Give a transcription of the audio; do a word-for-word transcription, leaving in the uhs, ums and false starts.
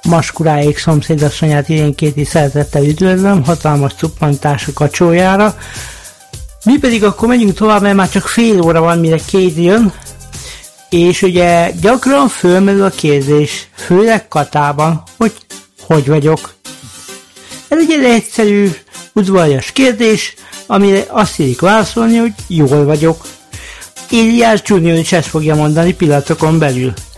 Maskuráék szomszédasszonyát Irénkét is szeretettel üdvözlöm, hatalmas cuppantás a kacsójára. Mi pedig akkor megyünk tovább, mert már csak fél óra van, mire Kate jön, és ugye gyakran fölmerül a kérdés, főleg Katában, hogy hogy vagyok. Ez egy egyszerű, udvarias kérdés, amire azt illik válaszolni, hogy jól vagyok. Elias junior is ezt fogja mondani pillanatokon belül.